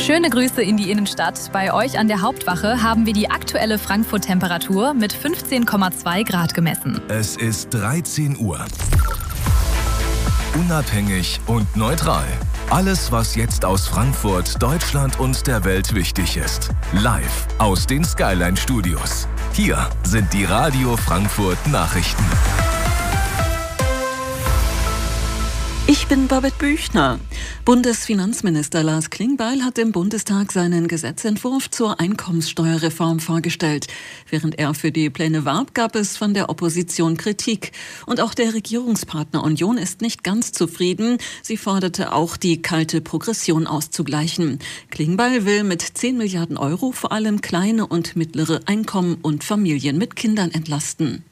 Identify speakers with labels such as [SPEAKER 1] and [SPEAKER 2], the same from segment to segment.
[SPEAKER 1] Schöne Grüße in die Innenstadt. Bei euch an der Hauptwache haben wir die aktuelle Frankfurt-Temperatur mit 15,2 Grad gemessen.
[SPEAKER 2] Es ist 13 Uhr. Unabhängig und neutral. Alles, was jetzt aus Frankfurt, Deutschland und der Welt wichtig ist. Live aus den Skyline Studios. Hier sind die Radio Frankfurt Nachrichten.
[SPEAKER 3] Ich bin Babette Büchner. Bundesfinanzminister Lars Klingbeil hat im Bundestag seinen Gesetzentwurf zur Einkommenssteuerreform vorgestellt. Während er für die Pläne warb, gab es von der Opposition Kritik. Und auch der Regierungspartner Union ist nicht ganz zufrieden. Sie forderte auch, die kalte Progression auszugleichen. Klingbeil will mit 10 Milliarden Euro vor allem kleine und mittlere Einkommen und Familien mit Kindern entlasten.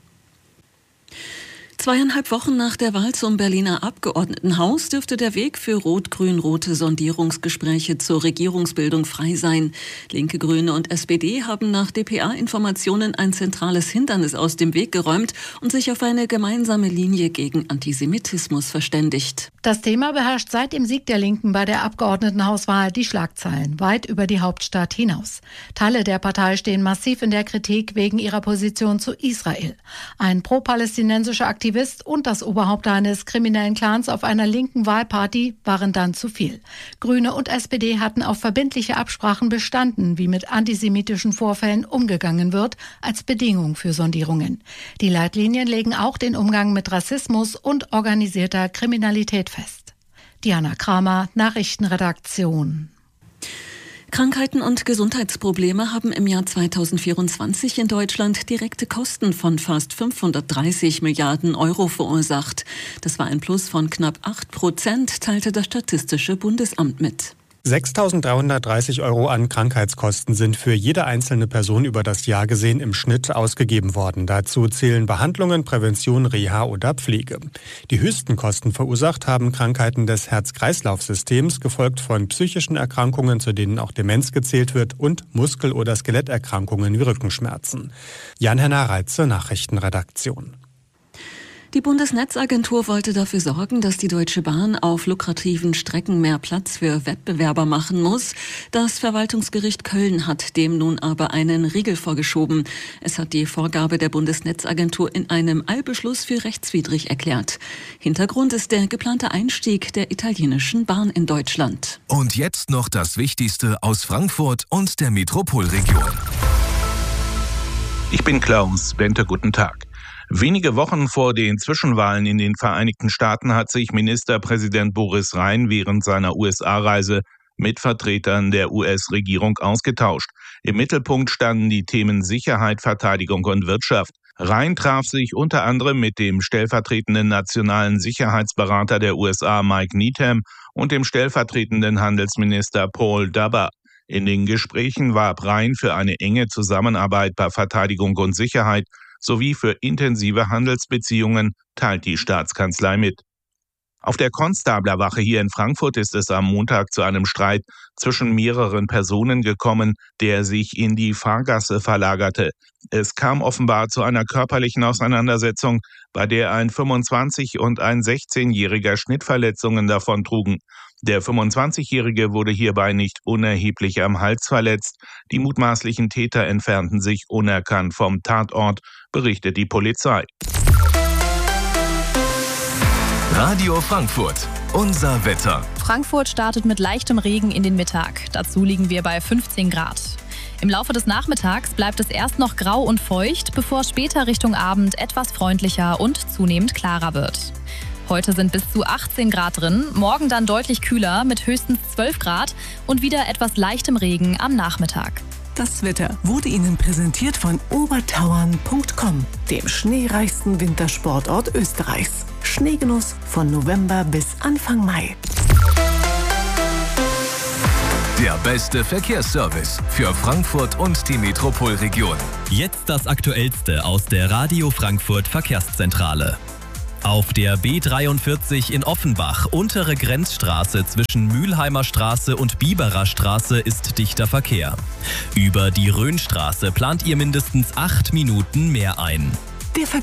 [SPEAKER 3] 2,5 Wochen nach der Wahl zum Berliner Abgeordnetenhaus dürfte der Weg für rot-grün-rote Sondierungsgespräche zur Regierungsbildung frei sein. Linke, Grüne und SPD haben nach dpa-Informationen ein zentrales Hindernis aus dem Weg geräumt und sich auf eine gemeinsame Linie gegen Antisemitismus verständigt.
[SPEAKER 4] Das Thema beherrscht seit dem Sieg der Linken bei der Abgeordnetenhauswahl die Schlagzeilen, weit über die Hauptstadt hinaus. Teile der Partei stehen massiv in der Kritik wegen ihrer Position zu Israel. Ein pro-palästinensischer Aktivist und das Oberhaupt eines kriminellen Clans auf einer linken Wahlparty waren dann zu viel. Grüne und SPD hatten auf verbindliche Absprachen bestanden, wie mit antisemitischen Vorfällen umgegangen wird, als Bedingung für Sondierungen. Die Leitlinien legen auch den Umgang mit Rassismus und organisierter Kriminalität fest. Diana Kramer, Nachrichtenredaktion.
[SPEAKER 3] Krankheiten und Gesundheitsprobleme haben im Jahr 2024 in Deutschland direkte Kosten von fast 530 Milliarden Euro verursacht. Das war ein Plus von knapp 8%, teilte das Statistische Bundesamt mit.
[SPEAKER 5] 6.330 Euro an Krankheitskosten sind für jede einzelne Person über das Jahr gesehen im Schnitt ausgegeben worden. Dazu zählen Behandlungen, Prävention, Reha oder Pflege. Die höchsten Kosten verursacht haben Krankheiten des Herz-Kreislauf-Systems, gefolgt von psychischen Erkrankungen, zu denen auch Demenz gezählt wird, und Muskel- oder Skeletterkrankungen wie Rückenschmerzen. Jan-Henner Reitze, Nachrichtenredaktion.
[SPEAKER 3] Die Bundesnetzagentur wollte dafür sorgen, dass die Deutsche Bahn auf lukrativen Strecken mehr Platz für Wettbewerber machen muss. Das Verwaltungsgericht Köln hat dem nun aber einen Riegel vorgeschoben. Es hat die Vorgabe der Bundesnetzagentur in einem Eilbeschluss für rechtswidrig erklärt. Hintergrund ist der geplante Einstieg der italienischen Bahn in Deutschland.
[SPEAKER 2] Und jetzt noch das Wichtigste aus Frankfurt und der Metropolregion.
[SPEAKER 6] Ich bin Klaus Bente, guten Tag. Wenige Wochen vor den Zwischenwahlen in den Vereinigten Staaten hat sich Ministerpräsident Boris Rhein während seiner USA-Reise mit Vertretern der US-Regierung ausgetauscht. Im Mittelpunkt standen die Themen Sicherheit, Verteidigung und Wirtschaft. Rhein traf sich unter anderem mit dem stellvertretenden nationalen Sicherheitsberater der USA Mike Needham und dem stellvertretenden Handelsminister Paul Dubber. In den Gesprächen warb Rhein für eine enge Zusammenarbeit bei Verteidigung und Sicherheit sowie für intensive Handelsbeziehungen, teilt die Staatskanzlei mit. Auf der Konstablerwache hier in Frankfurt ist es am Montag zu einem Streit zwischen mehreren Personen gekommen, der sich in die Fahrgasse verlagerte. Es kam offenbar zu einer körperlichen Auseinandersetzung, bei der ein 25- und ein 16-Jähriger Schnittverletzungen davontrugen. Der 25-Jährige wurde hierbei nicht unerheblich am Hals verletzt. Die mutmaßlichen Täter entfernten sich unerkannt vom Tatort, berichtet die Polizei.
[SPEAKER 2] Radio Frankfurt, unser Wetter.
[SPEAKER 1] Frankfurt startet mit leichtem Regen in den Mittag. Dazu liegen wir bei 15 Grad. Im Laufe des Nachmittags bleibt es erst noch grau und feucht, bevor später Richtung Abend etwas freundlicher und zunehmend klarer wird. Heute sind bis zu 18 Grad drin, morgen dann deutlich kühler mit höchstens 12 Grad und wieder etwas leichtem Regen am Nachmittag.
[SPEAKER 7] Das Wetter wurde Ihnen präsentiert von obertauern.com, dem schneereichsten Wintersportort Österreichs. Schneegenuss von November bis Anfang Mai.
[SPEAKER 2] Der beste Verkehrsservice für Frankfurt und die Metropolregion.
[SPEAKER 8] Jetzt das Aktuellste aus der Radio Frankfurt Verkehrszentrale. Auf der B43 in Offenbach, untere Grenzstraße zwischen Mülheimer Straße und Biberer Straße ist dichter Verkehr. Über die Rhönstraße plant ihr mindestens 8 Minuten mehr ein.